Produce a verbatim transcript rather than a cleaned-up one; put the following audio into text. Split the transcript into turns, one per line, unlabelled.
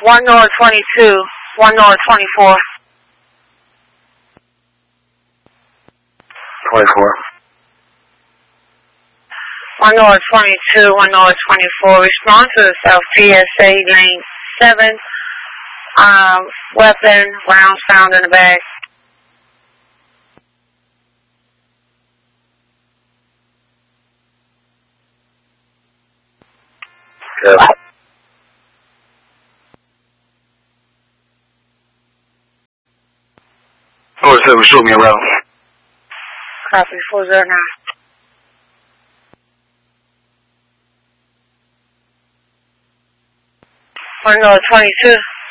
one North twenty-two, one North twenty-four.
twenty-four.
one North twenty-two, one North twenty-four. Respond to the South P S A lane seven. Um, weapon, rounds found in the bag.
Yes. four seven, shoot me around.
Copy, four zero nine. one North twenty-two.